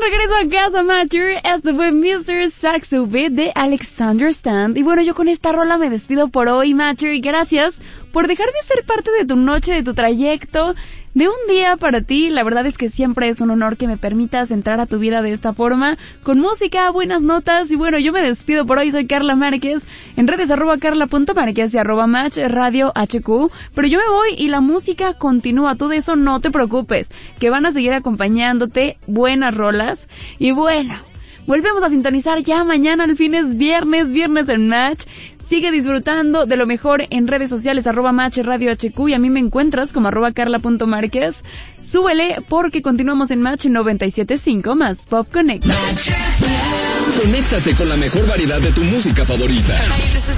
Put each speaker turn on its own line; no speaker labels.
regreso a casa, Matthew. Este fue Mr. Saxo Beat de Alexander Stan. Y bueno, yo con esta rola me despido por hoy, Matthew. Y gracias por dejarme ser parte de tu noche, de tu trayecto, de un día para ti. La verdad es que siempre es un honor que me permitas entrar a tu vida de esta forma, con música, buenas notas. Y bueno, yo me despido por hoy. Soy Carla Márquez, en redes @carla.márquez y @match radio HQ. Pero yo me voy y la música continúa. Tú de eso no te preocupes, que van a seguir acompañándote buenas rolas. Y bueno, volvemos a sintonizar ya mañana. Al fin es viernes en Match. Sigue disfrutando de lo mejor en redes sociales, @Match Radio HQ, y a mí me encuentras como @carla.márquez. Súbele porque continuamos en Match 97.5 más Pop Connect.
Conéctate con la mejor variedad de tu música favorita.